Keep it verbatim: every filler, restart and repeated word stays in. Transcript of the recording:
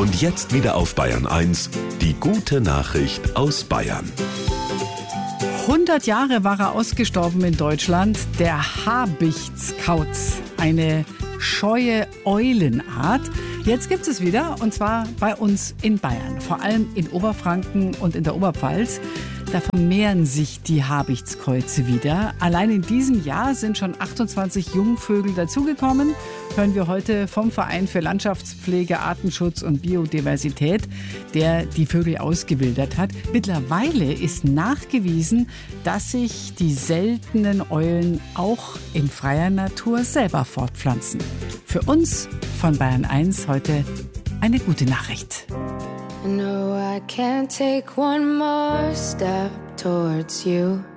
Und jetzt wieder auf Bayern eins, die gute Nachricht aus Bayern. hundert Jahre war er ausgestorben in Deutschland, der Habichtskauz, eine scheue Eulenart. Jetzt gibt es wieder, und zwar bei uns in Bayern, vor allem in Oberfranken und in der Oberpfalz. Da vermehren sich die Habichtskäuze wieder. Allein in diesem Jahr sind schon achtundzwanzig Jungvögel dazugekommen. Hören wir heute vom Verein für Landschaftspflege, Artenschutz und Biodiversität, der die Vögel ausgewildert hat. Mittlerweile ist nachgewiesen, dass sich die seltenen Eulen auch in freier Natur selber fortpflanzen. Für uns von Bayern eins heute eine gute Nachricht. No, I can't take one more step towards you.